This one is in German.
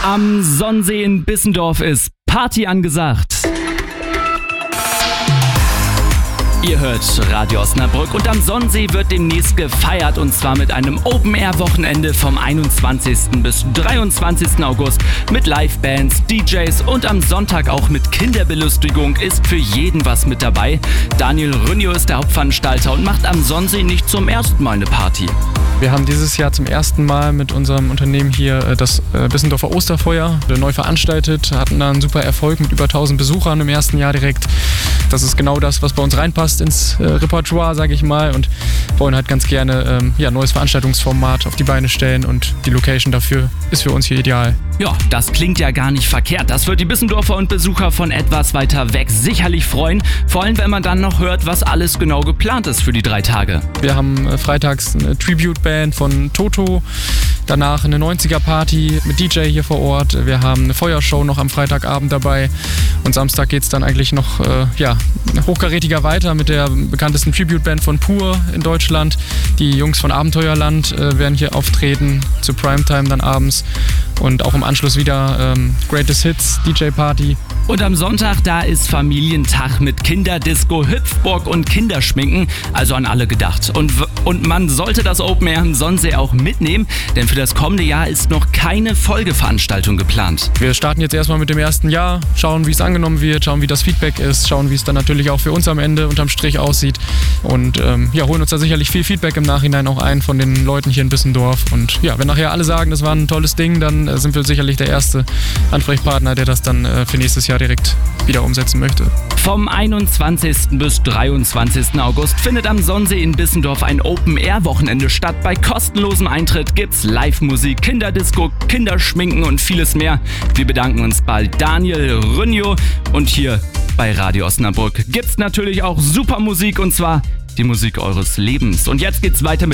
Am Sonnensee in Bissendorf ist Party angesagt. Ihr hört Radio Osnabrück und am Sonnensee wird demnächst gefeiert und zwar mit einem Open-Air-Wochenende vom 21. bis 23. August mit Live-Bands, DJs und am Sonntag auch mit Kinderbelustigung ist für jeden was mit dabei. Daniel Rünjo ist der Hauptveranstalter und macht am Sonnensee nicht zum ersten Mal eine Party. Wir haben dieses Jahr zum ersten Mal mit unserem Unternehmen hier das Bissendorfer Osterfeuer neu veranstaltet, hatten da einen super Erfolg mit über 1000 Besuchern im ersten Jahr direkt. Das ist genau das, was bei uns reinpasst ins Repertoire, sage ich mal, und wollen halt ganz gerne ein neues Veranstaltungsformat auf die Beine stellen und die Location dafür ist für uns hier ideal. Ja, das klingt ja gar nicht verkehrt. Das wird die Bissendorfer und Besucher von etwas weiter weg sicherlich freuen, vor allem wenn man dann noch hört, was alles genau geplant ist für die 3 Tage. Wir haben freitags eine Tribute-Band von Toto, danach eine 90er-Party mit DJ hier vor Ort. Wir haben eine Feuershow noch am Freitagabend dabei und Samstag geht es dann eigentlich noch hochkarätiger weiter mit der bekanntesten Tribute-Band von Pur in Deutschland. Die Jungs von Abenteuerland werden hier auftreten, zu Primetime dann abends und auch im Anschluss wieder Greatest Hits, DJ-Party. Und am Sonntag, da ist Familientag mit Kinderdisco, Hüpfburg und Kinderschminken, also an alle gedacht. Und man sollte das Open Air am Sonnensee auch mitnehmen, denn für das kommende Jahr ist noch keine Folgeveranstaltung geplant. Wir starten jetzt erstmal mit dem ersten Jahr, schauen, wie es angenommen wird, schauen, wie das Feedback ist, schauen, wie es dann natürlich auch für uns am Ende unterm Strich aussieht und holen uns da sicherlich viel Feedback im Nachhinein auch ein von den Leuten hier in Bissendorf. Und ja, wenn nachher alle sagen, das war ein tolles Ding, dann sind wir sicherlich der erste Ansprechpartner, der das dann für nächstes Jahr direkt wieder umsetzen möchte. Vom 21. bis 23. August findet am Sonnensee in Bissendorf ein Open-Air-Wochenende statt. Bei kostenlosem Eintritt gibt's Live-Musik, Kinderdisco, Kinderschminken und vieles mehr. Wir bedanken uns bei Daniel Rünjo und hier bei Radio Osnabrück gibt's natürlich auch super Musik und zwar die Musik eures Lebens. Und jetzt geht's weiter mit